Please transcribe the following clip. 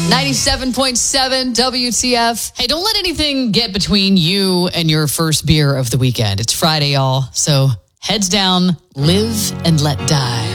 97.7 WTF. Hey, don't let anything get between you and your first beer of the weekend. It's Friday, y'all. So heads down, live and let die.